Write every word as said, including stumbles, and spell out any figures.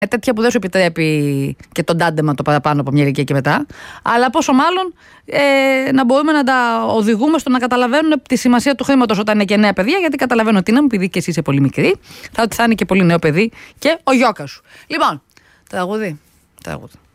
Ε, τέτοια που δεν σου επιτρέπει και τον τάντεμα το παραπάνω από μια ηλικία και μετά. Αλλά πόσο μάλλον ε, να μπορούμε να τα οδηγούμε στο να καταλαβαίνουν τη σημασία του χρήματος όταν είναι και νέα παιδιά. Γιατί καταλαβαίνω ότι είναι, επειδή και εσύ είσαι πολύ μικρή, θα, θα είναι και πολύ νέο παιδί και ο γιώκα σου. Λοιπόν, τραγούδι. τραγούδι.